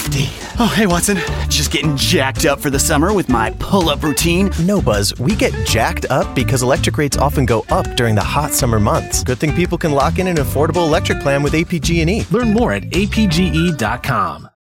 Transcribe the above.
nifty. Oh, hey, Watson. Just getting jacked up for the summer with my pull-up routine. No, Buzz, we get jacked up because electric rates often go up during the hot summer months. Good thing people can lock in an affordable electric plan with APG&E. Learn more at apge.com.